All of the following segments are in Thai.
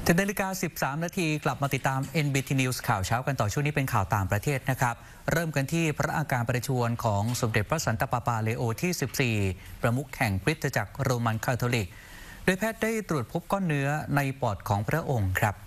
7:13 นาทีกลับมาติดตาม NBT News ข่าวเช้ากันต่อช่วงนี้เป็นข่าวต่างประเทศนะครับเริ่มกันที่พระอาการประชวรของสมเด็จพระสันตะปาปาเลโอที่ 14 ประมุขแห่งคริสตจักรโรมันคาทอลิกโดยแพทย์ได้ตรวจพบก้อนเนื้อในปอดของพระองค์ครับ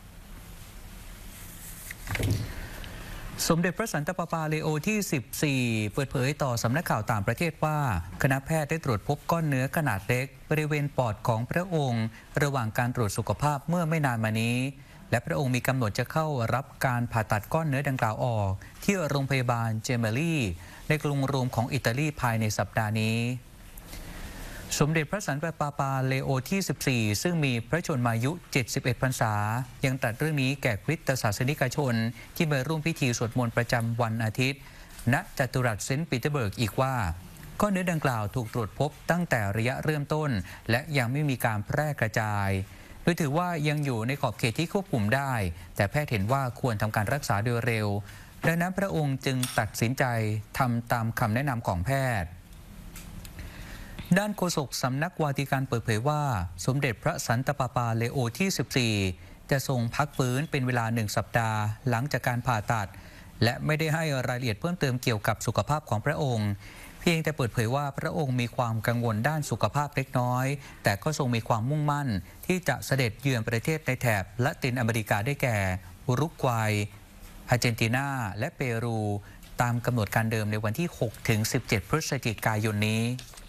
สมเด็จพระสันตะปาปาเลโอที่ 14 เปิดเผยต่อสำนักข่าวต่างประเทศว่าคณะแพทย์ได้ตรวจพบก้อนเนื้อขนาดเล็กบริเวณปอดของพระองค์ระหว่างการตรวจสุขภาพเมื่อไม่นานมานี้และพระองค์มีกำหนดจะเข้ารับการผ่าตัดก้อนเนื้อดังกล่าวออกที่โรงพยาบาลเจเมลีในกรุงโรมของอิตาลีภายในสัปดาห์นี้สมเด็จพระสันตะปาปาเลโอที่ 14 ซึ่งมีพระชนมายุ 71 พรรษายังตรัสเรื่องนี้แก่คริสตศาสนิกชนที่มาร่วมพิธีสวดมนต์ประจำวันอาทิตย์ณจัตุรัสเซนต์ปีเตอร์เบิร์กอีกว่าก้อนเนื้อดังกล่าวถูกตรวจพบตั้งแต่ระยะเริ่มต้นและยังไม่มีการแพร่กระจายโดยถือว่ายังอยู่ในขอบเขตที่ควบคุมได้แต่แพทย์เห็นว่าควรทำการรักษาโดยเร็วดังนั้นพระองค์จึงตัดสินใจทำตามคำแนะนำของแพทย์ด้านโฆษกสำนักวาติกันเปิดเผยว่าสมเด็จพระสันตะปาปาเลโอที่ 14 จะทรงพักฟื้นเป็นเวลา1 สัปดาห์หลังจากการผ่าตัดและไม่ได้ให้รายละเอียดเพิ่มเติมเกี่ยวกับสุขภาพของพระองค์เพียงแต่เปิดเผยว่าพระองค์มีความกังวลด้านสุขภาพเล็กน้อยแต่ก็ทรงมีความมุ่งมั่นที่จะเสด็จเยือนประเทศในแถบละตินอเมริกาได้แก่อุรุกวัยอาร์เจนตินาและเปรูตามกำหนดการเดิมในวันที่ 6-17 พฤศจิกายนนี้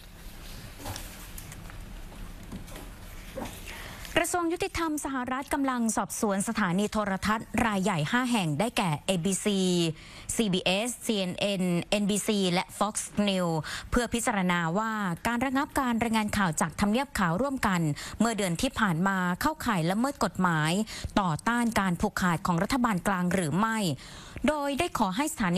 กระทรวงยุติธรรมสหรัฐกำลังสอบสวนสถานีโทรทัศน์รายใหญ่ 5 แห่งได้แก่ ABC, CBS, CNN, NBC และ Fox News เพื่อพิจารณาว่าการระงับการรายงานข่าวจากทำเนียบขาวร่วมกันเมื่อเดือนที่ผ่านมาเข้าข่ายละเมิดกฎหมายต่อต้านการผูกขาดของรัฐบาลกลางหรือไม่โดยได้ขอให้สถานี